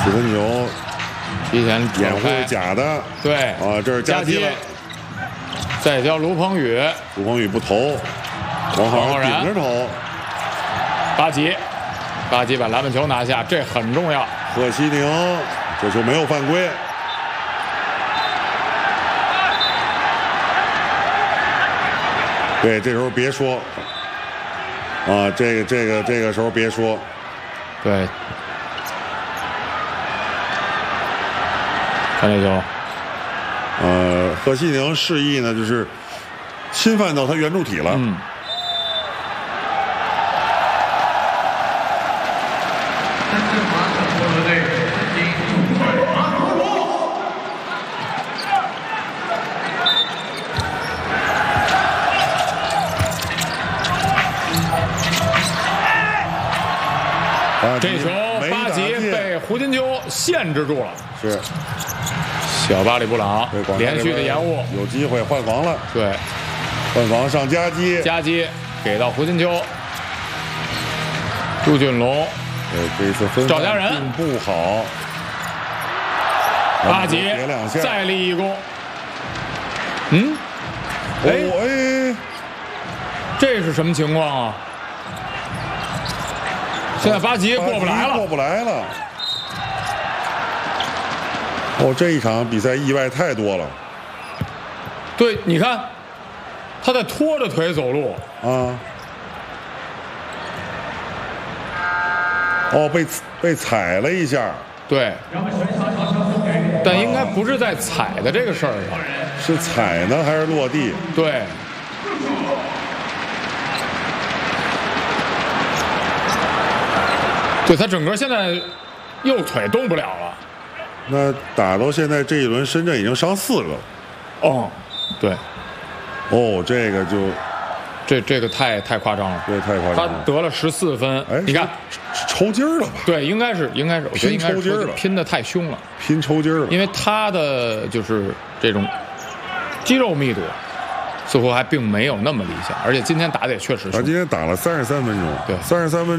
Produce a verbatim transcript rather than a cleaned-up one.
十分球提前掩护是假的， 对啊，这是夹击了。 再交卢鹏宇， 卢鹏宇不投，王浩然顶着投。 巴吉，巴吉把篮板球拿下，这很重要。 贺西宁这球没有犯规。对，这时候别说啊，这个这个这个时候别说。 对，看这球。 呃，贺西宁示意呢，就是侵犯到他圆柱体了。 嗯。这球巴吉被胡金秋限制住了。 是。 小巴里布朗连续的延误， 有机会换防了。 对， 换防上夹击， 夹击给到胡金秋，朱俊龙， 对，这一次分赵家人并不好。 巴吉再立一功。嗯，哎哎， 这是什么情况啊？现在巴吉过不来了， 过不来了。哦，这一场比赛意外太多了。 对，你看，他在拖着腿走路啊。哦，被被踩了一下。 对。但应该不是在踩的这个事儿上。 是踩呢还是落地？ 对。对他整个现在右腿动不了了。 那打到现在这一轮，深圳已经伤四个了。 哦，对。 哦，这个就， 这这个太太夸张了。 对，太夸张了。 他得了十四分， 哎， 你看， 抽筋了吧？ 对，应该是，应该是，我觉得应该是抽筋了， 拼的太凶了， 拼抽筋了。 因为他的就是这种肌肉密度，似乎还并没有那么理想，而且今天打的也确实。 他今天打了三十三分钟， 对， 三十三分。